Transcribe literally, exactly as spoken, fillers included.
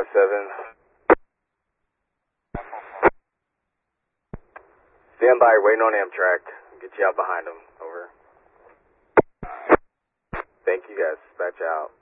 seven. Stand by, waiting on Amtrak. Get you out behind them. Over. Thank you guys. Dispatch out.